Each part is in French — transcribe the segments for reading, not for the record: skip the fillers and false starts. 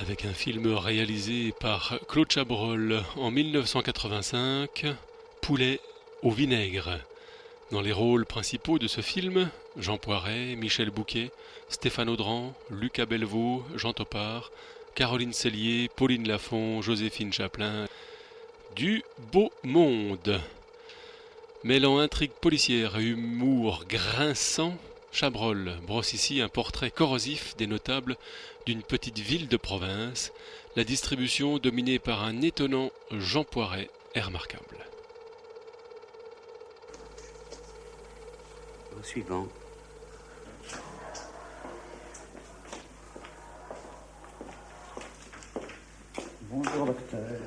avec un film réalisé par Claude Chabrol en 1985, Poulet au vinaigre. Dans les rôles principaux de ce film, Jean Poiret, Michel Bouquet, Stéphane Audran, Lucas Bellevaux, Jean Topard, Caroline Cellier, Pauline Lafont, Joséphine Chaplin. Du beau monde. Mêlant intrigue policière et humour grinçant, Chabrol brosse ici un portrait corrosif des notables d'une petite ville de province, la distribution dominée par un étonnant Jean Poiret est remarquable. Au suivant. Bonjour, docteur.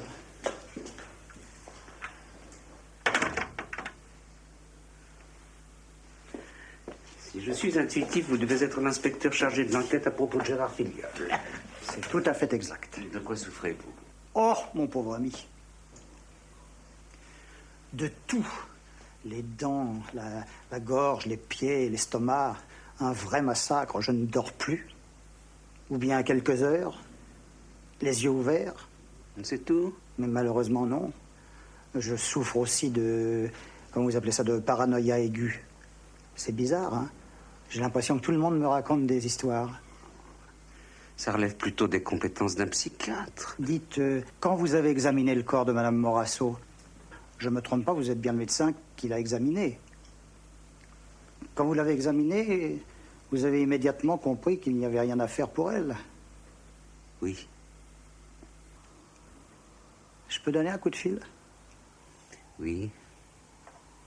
Si je suis intuitif, vous devez être l'inspecteur chargé de l'enquête à propos de Gérard Filiol. C'est tout à fait exact. De quoi souffrez-vous? Oh, mon pauvre ami. De tout. Les dents, la gorge, les pieds, l'estomac. Un vrai massacre. Je ne dors plus. Ou bien à quelques heures. Les yeux ouverts. C'est tout? Mais malheureusement, non. Je souffre aussi de... Comment vous appelez ça? De paranoïa aiguë. C'est bizarre, hein? J'ai l'impression que tout le monde me raconte des histoires. Ça relève plutôt des compétences d'un psychiatre. Dites, quand vous avez examiné le corps de Madame Morasso, je me trompe pas, vous êtes bien le médecin qui l'a examiné. Quand vous l'avez examiné, vous avez immédiatement compris qu'il n'y avait rien à faire pour elle. Oui. Je peux donner un coup de fil? Oui.